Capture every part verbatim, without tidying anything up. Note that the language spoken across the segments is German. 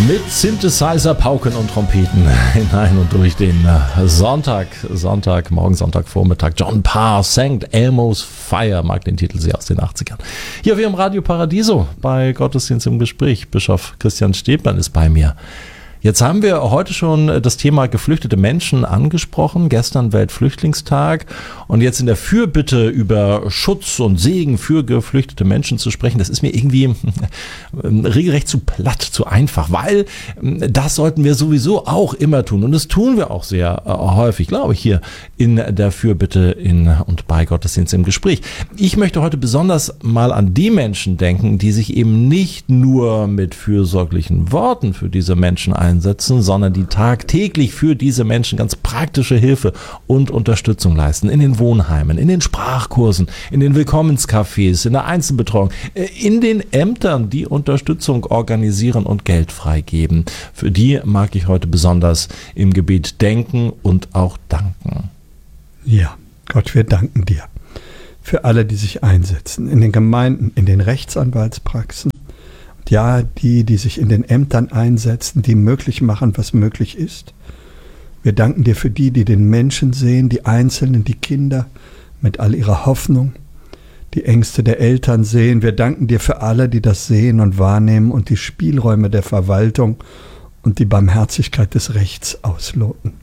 Mit Synthesizer, Pauken und Trompeten hinein und durch den Sonntag, Sonntag, morgen Sonntagvormittag. John Parr, Sankt Elmo's Fire, mag den Titel sehr aus den achtzigern. Hier wir im Radio Paradiso bei Gottesdienst im Gespräch. Bischof Christian Stebmann ist bei mir. Jetzt haben wir heute schon das Thema geflüchtete Menschen angesprochen, gestern Weltflüchtlingstag, und jetzt in der Fürbitte über Schutz und Segen für geflüchtete Menschen zu sprechen, das ist mir irgendwie regelrecht zu platt, zu einfach, weil das sollten wir sowieso auch immer tun, und das tun wir auch sehr häufig, glaube ich, hier in der Fürbitte in und bei Gottesdienst im Gespräch. Ich möchte heute besonders mal an die Menschen denken, die sich eben nicht nur mit fürsorglichen Worten für diese Menschen einsetzen, einsetzen, sondern die tagtäglich für diese Menschen ganz praktische Hilfe und Unterstützung leisten. In den Wohnheimen, in den Sprachkursen, in den Willkommenscafés, in der Einzelbetreuung, in den Ämtern, die Unterstützung organisieren und Geld freigeben. Für die mag ich heute besonders im Gebet denken und auch danken. Ja, Gott, wir danken dir für alle, die sich einsetzen, in den Gemeinden, in den Rechtsanwaltspraxen. Ja, die, die sich in den Ämtern einsetzen, die möglich machen, was möglich ist. Wir danken dir für die, die den Menschen sehen, die Einzelnen, die Kinder mit all ihrer Hoffnung, die Ängste der Eltern sehen. Wir danken dir für alle, die das sehen und wahrnehmen und die Spielräume der Verwaltung und die Barmherzigkeit des Rechts ausloten.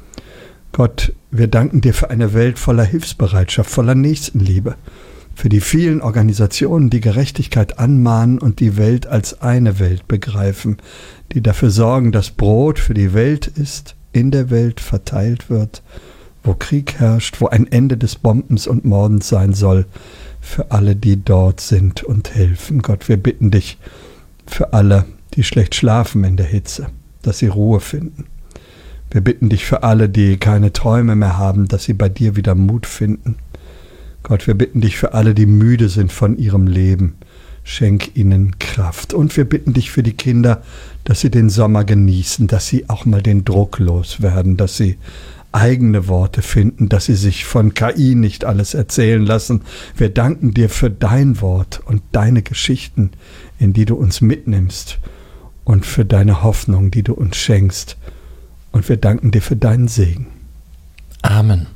Gott, wir danken dir für eine Welt voller Hilfsbereitschaft, voller Nächstenliebe, für die vielen Organisationen, die Gerechtigkeit anmahnen und die Welt als eine Welt begreifen, die dafür sorgen, dass Brot für die Welt ist, in der Welt verteilt wird, wo Krieg herrscht, wo ein Ende des Bombens und Mordens sein soll, für alle, die dort sind und helfen. Gott, wir bitten dich für alle, die schlecht schlafen in der Hitze, dass sie Ruhe finden. Wir bitten dich für alle, die keine Träume mehr haben, dass sie bei dir wieder Mut finden. Gott, wir bitten dich für alle, die müde sind von ihrem Leben. Schenk ihnen Kraft. Und wir bitten dich für die Kinder, dass sie den Sommer genießen, dass sie auch mal den Druck loswerden, dass sie eigene Worte finden, dass sie sich von K I nicht alles erzählen lassen. Wir danken dir für dein Wort und deine Geschichten, in die du uns mitnimmst, und für deine Hoffnung, die du uns schenkst. Und wir danken dir für deinen Segen. Amen.